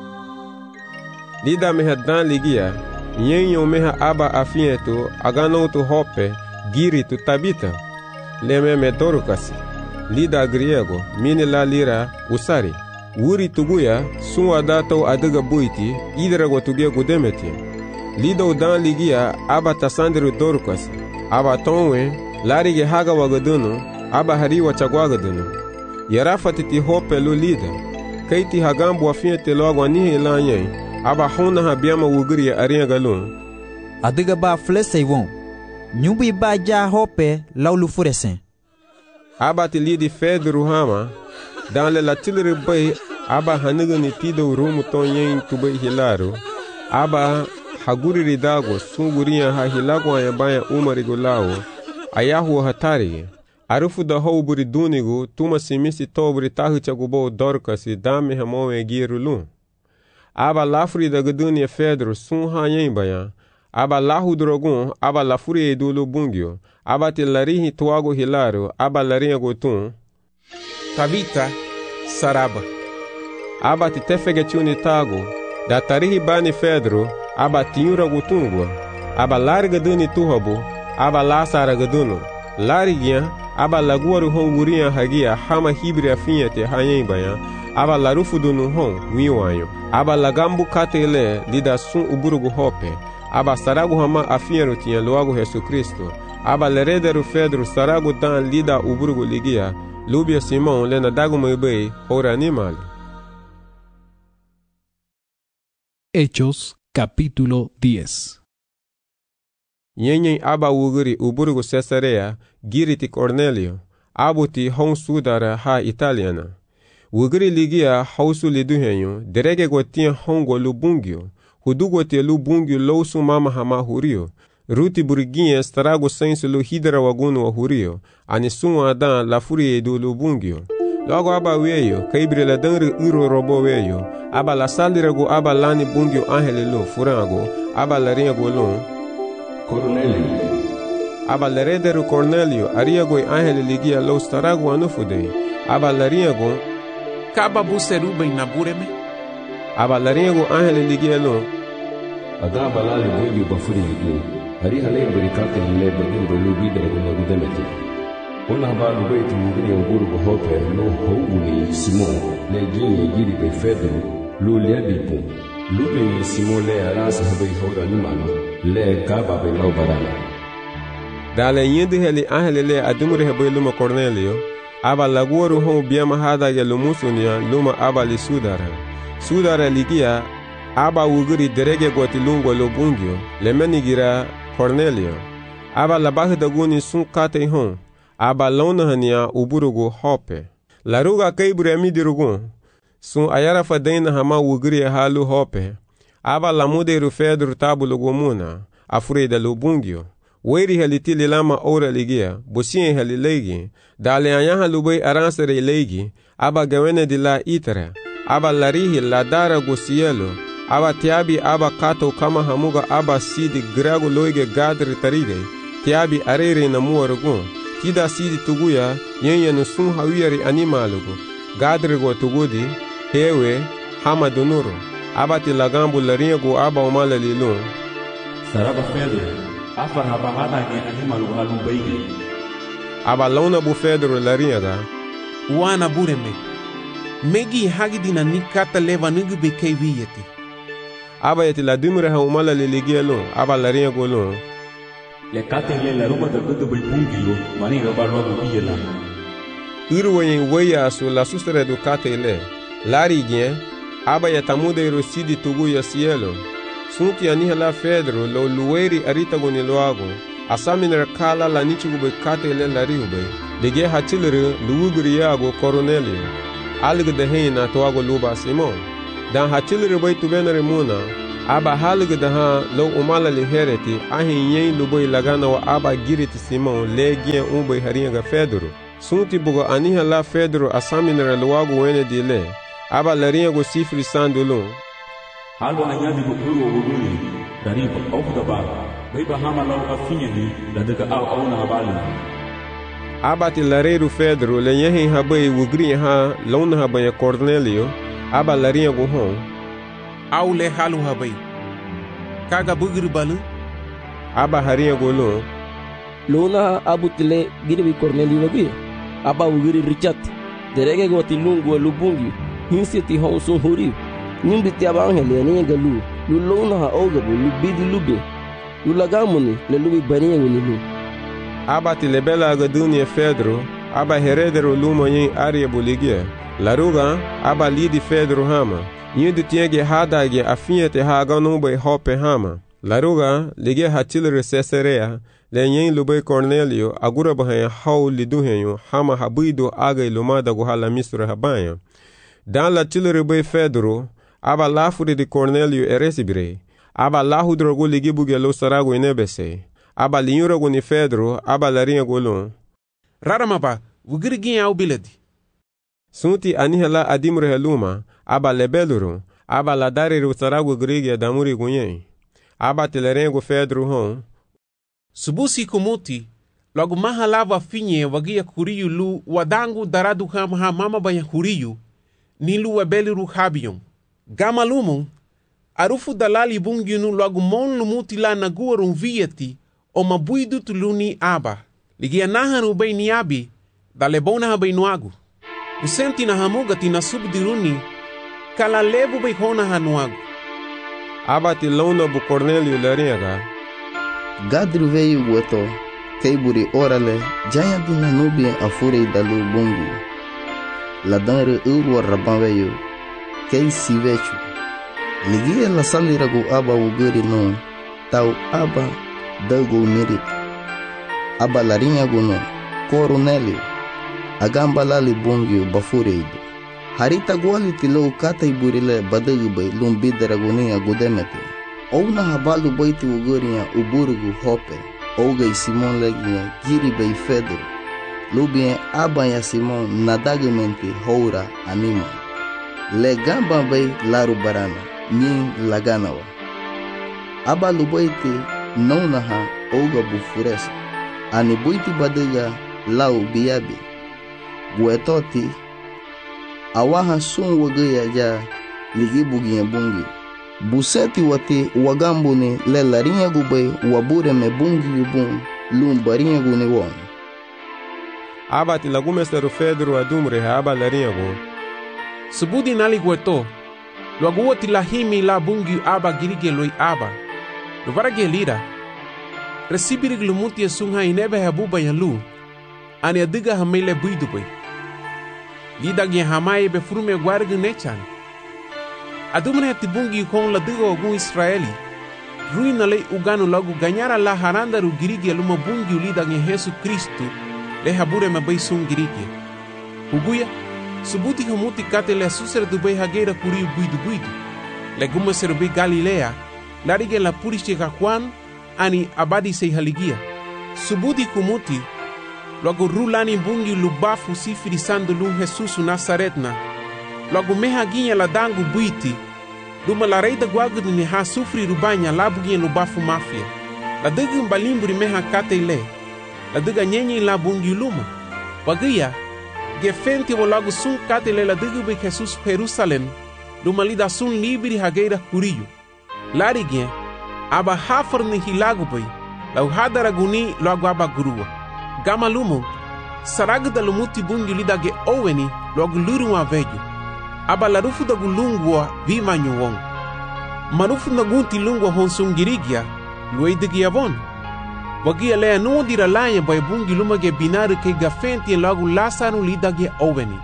Lida meha dan ligia, nyenyo meha aba afinhe tu, aganoto hope, giri tu tabita. Leme me dorukasi. Lida griego, mini la lira, usari. Wuri tuguya, sunwa dato adiga buiti, idra gotugia gudemeti. Lida udan ligia, aba tasandiru dorukasi. Aba tonwe, larige haga wagadunu, aba hariwa chagwagadunu. Yarafati hope lu lida. Kaiti hagambu afinhe te logo anihe lanyen, aba hona habiama wuguri ya arinha galun. Adiga ba flesei won. Nyumbi ba ja hope laulu furesen. Aba te lidi fedru hama, dan le latilere bay, aba haniga ni tido rumu ton yen tubay hilaro. Aba haguri ridago, sunguriya ha hilago ayabaya umarigo lao, ayahu hatari. Arufu da hou buri dunigo, tuma simisi to buri tahu chagubo dorkasi, dame hamoe girulun. Aba lafuri da gadunia fedru, sun ha yen bayan. Aba lahu drogun, aba lafuri edulu bungio. Aba te larihi tuago hilaro, aba larinha gotun. Tabita, saraba. Aba te tefege tiuni tago, da tarihi bani fedro, aba tiura gotungwa. Aba larga duni tuhabu, aba lasara gaduno. Larigia, aba laguaru hon gurinha hagia, hama hibri afinha te hayen bayan. Aba larufu dunu hon, wiwanyo. Aba lagambu katele, lida sun uburugu hope. Aba saragu hama afinhero tinha logo Jesus Cristo. Aba lerederu fedru saragu dan lida uburugu ligia. Lubia Simão lena dagu mebei, ora animal. Hechos capítulo 10. Nyenyen aba wuguri uburugu Cesarea, giriti Cornelio. Abuti hon sudara ha italiana. Wuguri ligia hausu liduhenyo, derege gotinha hongo lubungio. Hudugo te lu bungio lousu mama hama hurio. Ruti buriguinha strago senso lu hidra wagunu wa hurio. Anisun adan la furie do lu bungio. Logo aba weyo, kaibre la dangre uro robo weyo. Aba la salirago aba lani bungio angele lu furango. Aba la ringo lu. Cornelio. Aba la rederu Cornelio, ariago angele ligia lo starago anufude. Aba la ringo. Kaba buseruba inabureme. Aba la ringo angele ligia lu. Ada balale bungio bafuri ligia. Hari hale berikate hile bagimbo lu bidra guna gudemeti. Una habalu beitu mugini uburugu hope lo houni Simon le ginye giri be Fedro lu lebipu. Lu bini Simon le arasa habei hora nimano le kaba be lau barana. Dale yende heli ahele le adumure habei luma Cornelio. Aba laguoru hon biama hada ya lumusunia luma aba li sudara. Sudara ligia aba uguri derege goti lungo lo bungio le menigira Cornelio. Aba labahi daguni sun kate hon. Aba lona hania uburugu hope. Laruga kaibure amidirugun. Sun ayara fadena hama uguri halu hope. Aba lamude rufedru tabulugu muna. Afure da lubungio. Weri halitili lama ora ligia. Busien halilegi. Dale anyaha lubei aransere legi. Aba gawene di la itara. Aba larihi la dara gusielo. Aba tiabi aba kato kama hamuga aba sidi grago loige gadri tarige. Tiabi arere na muarugun. Tida sidi tuguya yenye nusun hawiyari animalugu. Gadrigo tugudi, hewe, hama dunuru. Abati lagambu laringo aba umala lilun. Saraba Fedro, afa haba hada ge animalugu halubaige. Aba launa bu Fedro laringa. Wana bureme. Megi hagidina nikata leva nugu bekei wiyeti. Aba yeti la dumure ha umala liligia lun, aba laringo lun. Le kate le la ruba da gudu bai bungio, mani roba roba biyela. Irwenye weya su la sustere du kate le. Lari gien, aba ya tamude rosidi tugu ya cielo. Sunti aniha la Fedro lo lueri arita goni loago. Asaminer kala la nichugu bai kate le lari ube. Lige hatilere luugriago Cornelio. Alge de hena toago luba Simon. Dan hatilere bai tubenere muna. Aba halge de ha lo umala li hereti ahin yen lubai lagana wa aba giriti Simon legien umbai haringa Fedro. Sunti bugo aniha la Fedro asaminere luago wene dile. Aba laringa sifri sandulun. Halo anyadi bukuru wuguni dariba ofda ba baiba hama law afinyani da daga au na habali. Aba ti lareru Fedro le yehin habai wugri ha launa habaya Cornelio. Aba laringa go hon. Au le halu habai. Kaga bugri balu. Aba haringa go lo. Luna abutile giribi Cornelio wabi. Aba wugri Richard. Derege go tilungu lubungi. Hinsi ti honsun huri. Nimbi ti abangele ni galu. Lu luna ha ogabu lu bidi lubi. Lu lagamuni le lubi baniya ni lu. Aba ti lebela agadunia Fedro. Aba heredero lumo yin aria buligia. Laruga aba lidi Fedro hama. Yindu tienge hadage afinyete haga numbe hope hama. Laruga lige hatilere Caesarea. Le yin lubay Cornelio agura bahaya hau liduhenyo hama habido aga ilumada guhala misra habaya. Dan la tilere bay Fedro. Aba lafuri de Cornelio eresibire. Aba lahudrogo ligi bugelo sarago inebese. Aba linyurago ni Fedro. Aba laringa golon. Raramaba, wugirigin au biledi. Sunti anihela adimre heluma. Aba lebeluru. Aba ladariru sarago grigi damuri gunyen. Aba telerengo Fedro hon. Subusi kumuti. Logo maha lava finye wagia kuriyu lu wadangu daradu hamha mama baya kuriyu. Nilu wabeliru habiyon. Gama lumon, arufu dalali bunginu logo mon lumuti la naguarum vieti, o mabuidu tuluni aba. Ligia nahan ubay ni abi, dalebona habay nuagu. Usenti na hamugati na subdiruni, kala lebu bay hona hanuagu. Aba ti lona bu Cornelio laringa. Gadru veio gueto, keiburi orale, jaya dina nubia afurei dalu bungu. Ladanre urwa raban veio. Kei sivechu. Ligia la salirago aba wuguri no. Tau aba dago mirit. Aba larinha gono. Cornelio. Agamba lali bongio bafureido. Harita gwali tilo kata iburile badagu bay lumbida ragonia gudemete. Ouna habalu baiti wuguria uburugu hope. Ouga Simon legia giri bay Fedro. Lubien aba ya Simon nadagamente houra anima. Le gamba bay laru barana, nyin laganawa. Aba lubaiti naunaha ouga bufuresa. Ani buiti badiga lau biyabi. Guetoti, awaha sun wagaya ja ligi bugiya bungi. Buseti wati wagambuni le larinha gubay wabure me bungi yubun lumbarinha guni won. Aba ti lagumesteru Fedro adumre aba larinha go. Subudi nali gueto, logo tilahimi la bungi aba girige loi aba. Luvarage lira. Recibiri glumuti sunha inebe habuba yalu. Ani adiga hamele buidu boy. Lida gen hamaye be frume guargu nechan. Adumne tibungi kon la diga ogun Israeli. Ruina le uganu lagu ganyara la haranda ru girige luma bungi lida gen Jesu Kristu. Le habure me bay sun girige. Uguya. Subuti humuti kate le susere du bay hageira kuriu buidu. Le gume serubi Galilea, larige la purishi Juan, ani abadi sei haligia. Subuti kumuti, logo rulani bungi lubafu sifiri sandu lu Jesus Nazaretna. Logo meha ginha la dangu buiti, luma la reida guagu ni ha sufri rubanya la buginha lubafu mafia. La diga mbalimburi meha kate le, la diga nyenye la bungi luma. Wagia, gefenti wo logo sun kate le la diga be Jesus Jerusalem, luma lida sun libri hageira kuriyu. Larigien, aba hafar ni hilagu boy, la uhadara guni logo aba grua. Gama lumo, saraga da lumuti bungi lida ge oweni logo luru wa vejo. Aba la rufu da gulungwa vima nyuwong. Marufu da gunti lungwa honsungirigia, luei digi avon. Wagia lea nuo dira lanya bay bungi luma ge binaru ke gafenti logo lasanu lida ge oweni.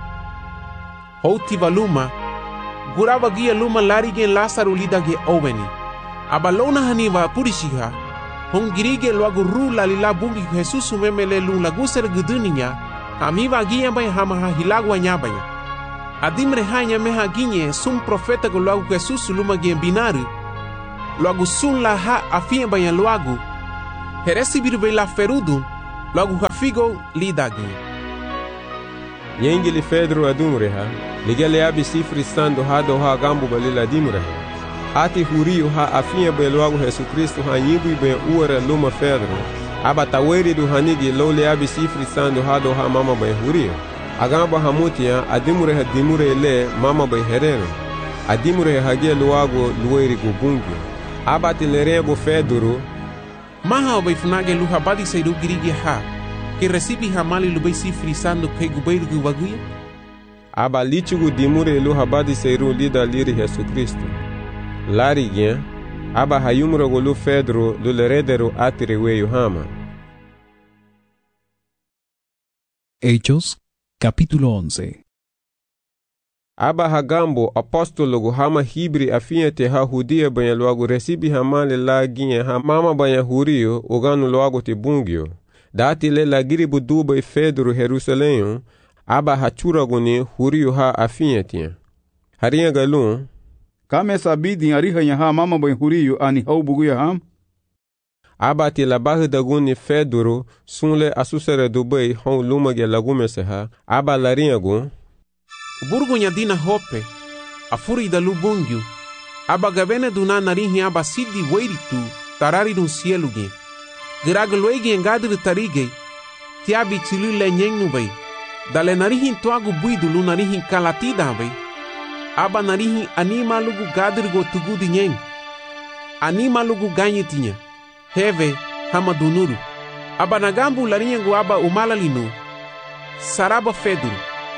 Houti valuma, gura wagia luma lari gen lasaru lida ge oweni. Aba lona haniva purishiha, hon girige loagu ru la lila bungi Jesus memele lu lagu ser geduninya amiva ginya bay hama ha hilagwa nyabanya adimre hanya meha ginye sum profeta go loagu Jesus luma gien binari loagu sun la ha afien banya loagu heresi birbe la ferudu loagu hafigo lidagi Yengili Pedro adumreha ligele abi sifri sando hado ha gambu balila dimreha ati huriu ha afia beloagu Jesus Kristo ha nyimbu be uara luma Pedro aba taweri du hanigi lole abi sifri sando hado ha mama be huriu agamba hamutia adimreha dimure le mama be herero adimreha hage loagu lueri gubungi aba tilerego Pedro maha be funage lu habadi seidu girigi ha que recibe hamali lubai sifri sando que gubeiro gubaguia aba lichugu dimure lu habadi seiru lida liri Jesus Kristo Larigien, aba hayumro golu Pedro luleredero atireweyu hama. Hechos, capítulo 11. Aba hagambo apostolo hama hibri afiente ha hudia banya luagu resibi hamale la ginye ha mama banya hurio oganu luagu tibungio. Dati le la giribu duba Pedro Jerusalem, aba hachura guni hurio ha afiente. Haria galun, Kame sabidi ariha ha mama ben huriyo ani hau buguya ham? Abati la barra da guni Pedro sunle asusere dubai hon lumage lagume seha aba larinha gun. Burgunya dina hope afuri da lubungyu aba gabene duna narihi aba sidi weiritu tarari dun sieluge. Giraglwege engadri tarige tiabi tilule nyengnu bai. Dale narihi tuagu buidu lu narihi kalatida bai. Aba narihi anima lugu gadrigo tugudi nyeng. Anima lugu ganyetinya. Heve hama dunuru. Aba nagambu larinyangu aba umalalinu. Saraba feduru.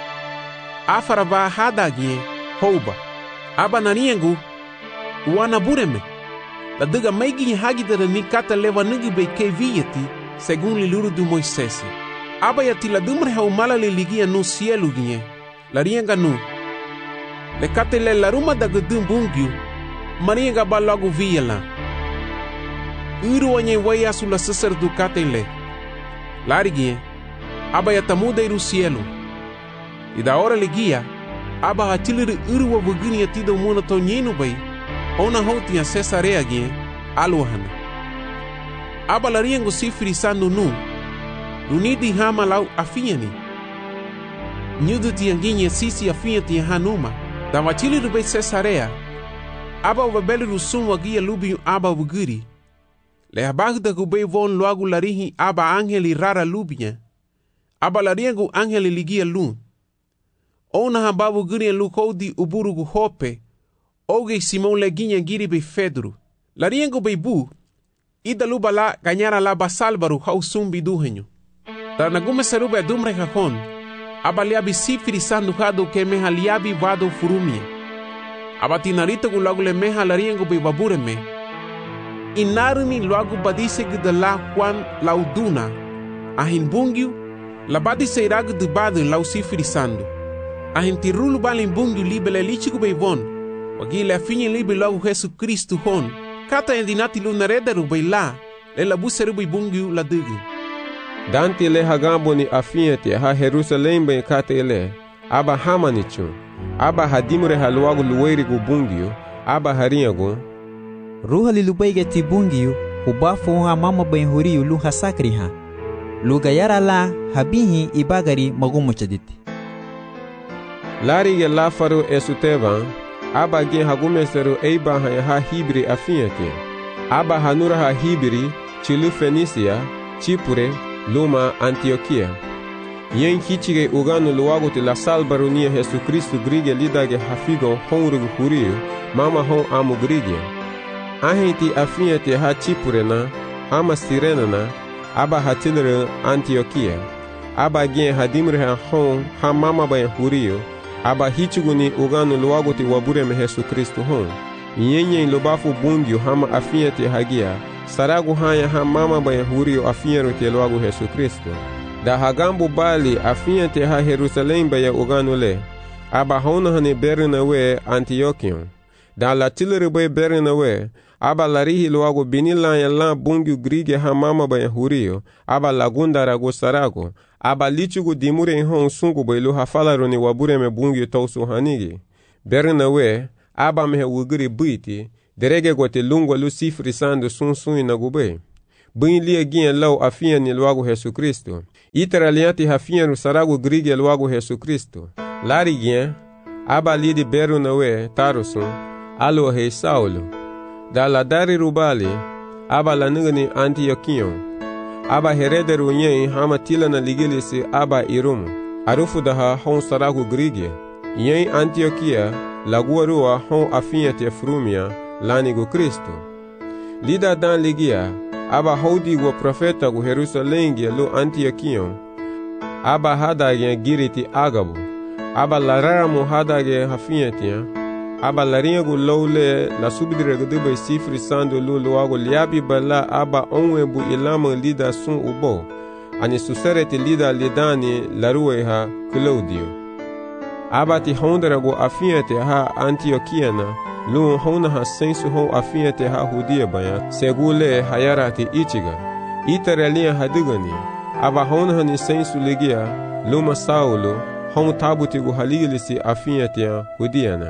Afaraba hadagie houba. Aba nariyangu wanabureme. La diga meigi hagidara ni kata leva nigi be keviyeti segun liluru du Moisés. Aba yati la dumre ha umalali ligia no cielo gie. Larianga nu. Le katele la ruma da gudum bungyu marianga ba logo viela uru anye waya sula sesar du katele larigi aba ya tamuda iru cielo e da hora legia aba hatilir uru wa bugini ya tido muna to nyenu bai ona hoti ya Cesarea gie aluhana aba lariango sifri sando nu unidi hama lau afiani nyudu tianginye sisi afiati hanuma da watili do be Cesarea aba ubabeli rusum wagia lubi aba wuguri le habagda gube von loagu larihi aba angeli rara lubia aba lariengu angeli ligia lu ona hababu guri lu kodi uburugu hope oge Simon leginha giri be Pedro lariengu be bu ida lubala ganyara la basalbaru hausumbi duhenyo da nagume serube dumre hakon aba liabi sifiri sandu hado ke meha liabi vado furumia. Aba tinarito gu lagu le meha lariengu be babureme. Inaruni lagu badise gida la Juan lauduna. Ahin bungyu, la badise iragu de badu lau sifiri sandu. Ahin tirulu balin bungyu libele lichigu be von. Wagi le afinye libe lagu Jesus Kristu hon. Kata endinati lunarederu be la. Le la buseru be bungyu la dugu. Danti le hagambo ni afiente ha Jerusalem ben katele aba hamanichu aba hadimure haluagu luweri gubungio aba harinyago ruha lilubaige tibungio ubafu ha mama ben huriyu lu hasakri ha luga yara la habihi ibagari magumo chaditi lari ge lafaru esutevan aba gen hagumeseru eiba ha hibri afiente aba hanura ha hibri chilu Fenisia Chipure Luma Antioquia. Yen kichige uganu luago te la salbarunia Jesus Kristu grige lidage hafigo honrugu hurio, mama hon amu grige. Ahenti afiete ha Chipurena, ama Sirenana, aba hatilere Antioquia. Aba gen hadimre ha hon, ha mama bayan hurio, aba hichuguni uganu luago te wabureme Jesus Kristu hon. Yen lubafu bungyu hama afiete hagia, saragu hanya ha mama bayan hurio afiero te loagu Jesus Kristo. Da hagambu bali afiente ha Jerusalem baya uganu le. Aba hona hane berna we Antiochion. Da la tilere bay berna we, aba larihi luago binila ya la bungu grige ha mama bay hurio, aba lagunda rago sarago, aba lichugu dimure in hon sungu bay lu hafalaro ni wabure me bungu tausu hanigi. Berna we, aba mehe wugiri buiti, derege gote lungwa lu sifri sando sun na gube. Bin lia gien lau afia ni luago Jesu Kristo. Itera lianti hafia nu sarago grige luago Jesu Kristo. Lari gien, aba lidi beru na we, tarusun, alo hei Saulo. Da la dari rubali, aba la nungani Antiochion. Aba herederu nyen hama tila na ligilisi aba irumu. Arufu daha hon sarago grige. Nyen Antiochia, laguarua hon afia te frumia, lanigo Kristo. Lida dan ligia, aba hodi go profeta go Jerusalem lo Antiochion. Aba hadage giriti agabu. Aba larara mo hadage hafiyetia. Aba laringa go lowle la subidire go debe sifri sando lo loago liabi bala aba onwe bu ilama lida sun ubo. Ani suserete lida lidani laruwe ha Claudio. Aba ti hondra go afiyete ha Antiochiana. Lu hona ha sensu hon afiyete ha hudia baya segule hayarati ichiga itarelia hadigani aba hona hani sensu ligia luma Saulo hon tabuti go haligilisi afiyete hudiana.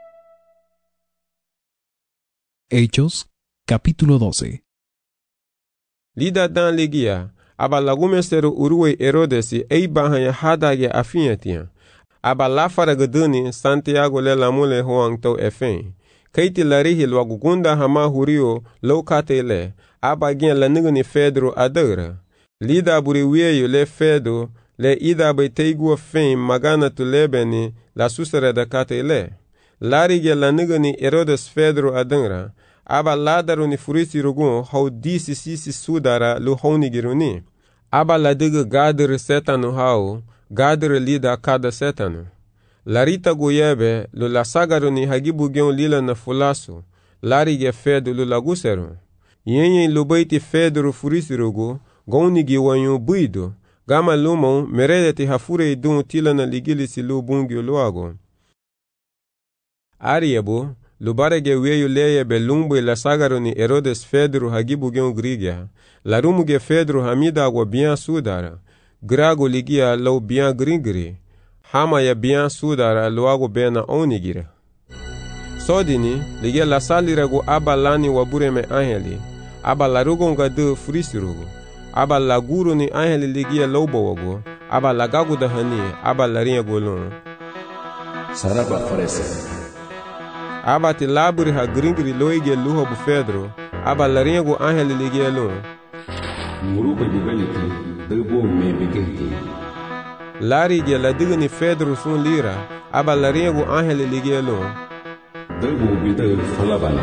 Hechos capítulo 12. Lida dan ligia aba lagumesero uruwe Herodesi eibahanya hadage afiyete aba lafara gaduni Santiago le lamule hoang to efen. Kaiti larihi luagugunda hama hurio lokatele, aba gen la nigani Fedro adara. Lida buri wieyo le Fedo, le ida bay teigua fame magana tu lebeni la susere da katele. Lari gen la nigani Herodes Fedro adara, aba ladaru ni furisi rugun hau disi sisi sudara lu hauni giruni. Aba la diga gadere setanu hau, gadere lida kada setanu. Larita goyebe lo la sagaru ni hagibu gion lila na fulasu, lari ge Fedo lo laguseru. Yenye lubaiti Fedro furisirugu, goni giwanyo buido, gama lumon meredeti hafure idun tila na ligilisi lu bungi luago. Ariebo, lubarege weyo leyebe lumbe la sagaru ni Herodes Fedro hagibu gion grigia, larumu ge Fedro hamida agwa bian sudara, grago ligia lau bian gringri, hama ya bian sudara luago bena onigira. Sodini, ligia la salirago aba lani wabure me angeli, aba larugo nga de frisirugo, aba laguru ni angeli ligia lobo wago, aba lagagu da hani, aba laringa golon. Saraba farese. Aba ti laburi ha gringri loige luha bu Fedro, aba laringa go angeli ligia lon. Muruba jibeliti, debo me bigeti. Lari ge la digni Fedro sun lira, aba laringa go angeli ligia lon. Debo bidel falabana.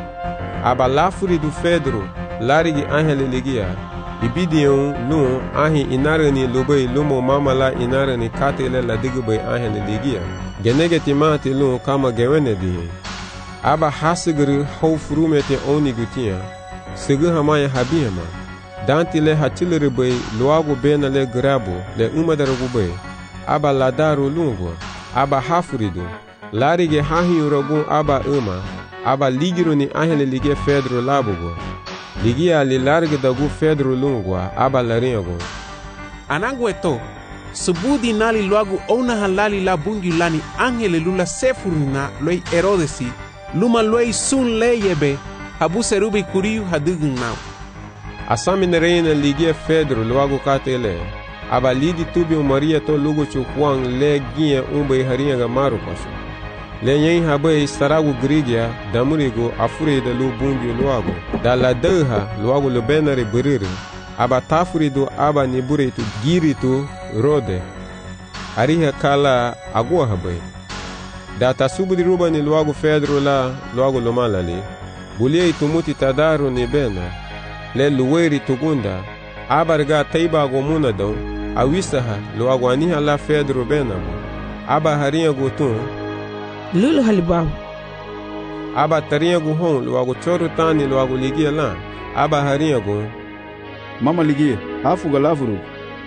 Aba lafuri du Fedro, lari ge angeli ligia. Ibidion lun ahi inarani lubay lumo mamala inarani katele la digubay angeli ligia. Genege timati lun kama gewene dihi. Aba hasigiri hau furumete oni gutia. Sigi hamaya habihama. Dantile hatiliri bay luago bena le grabo le umadarugu bay. Aba ladaru lungo. Aba hafuridu. Larige hahi uragun aba aba ligiru ni angeli lige Fedro labugo. Ligia li large dagu Fedro lungwa aba laringo. Anangu eto, subudi nali luagu ona halali la bungi lani angele lula sefurina loi Herodesi, luma loi sun leyebe, habu serubi kuriu hadugun nau. Asamine reina ligia Fedro luagu katele, aba lidi tubio Maria to lugu chukwang le gia umbe haringa maru paso. Le nyen habe saragu grigia damurigo afure da lu bungi luago da la deha luago le benare buriri aba tafurido aba niburitu giritu rode ariha kala agua habe da tasubudi ruba ni luago Fedro la luago lomalali bulie tumuti tadaru ni bena le luweri tugunda aba riga taiba gomuna don awisaha luago aniha la Fedro benamo aba haringa gutun Lulu halibahu. Aba taringa gu hon luago choru tani luago ligia la. Aba haringa gu. Mama ligia, hafu galavuru.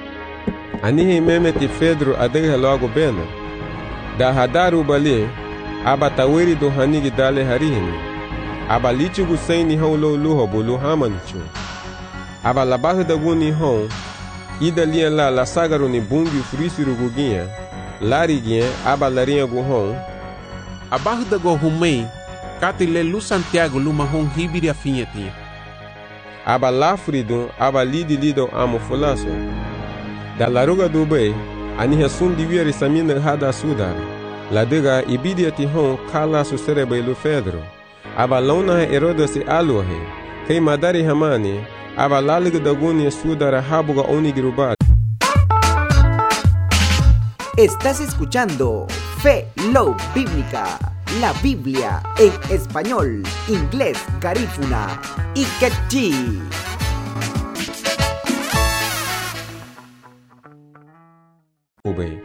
Anihi memeti Fedro adegha luago bena. Da hadaru bali. aba taweri do hanigi dale harihini, aba lichi gusaini hon lo luho bulu hamanichu. Aba labahu da guni hon, ida lian la sagaru ni bungi furisiru guginha, lariguinha, aba larinha gu hon, abahu da go humei, kati le lu Santiago luma hon hibiri a finhetinha. Aba lafridun, aba lido amo fulaso. Da laruga do bei, ani resun divieri samina hada sudara. La diga ibidia ti hon kala su serebe lu fedro. Aba lona erodasi aluhe, kei madari hamani, aba laliga daguni sudara habuga onigirubad. Estás escuchando Fe Low Bíblica, la Biblia en español, inglés, garífuna y quechí. Ubay.